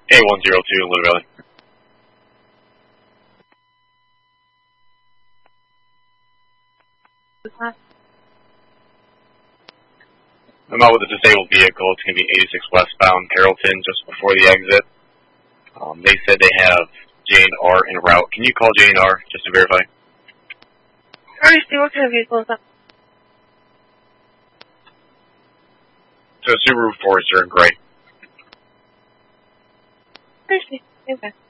A102 in Little Valley. I'm out with a disabled vehicle. It's going to be 86 westbound Carrollton, just before the exit. They said they have J&R en route. Can you call J&R just to verify? Alright, what kind of vehicle is that? So Subaru Forester in gray. Okay.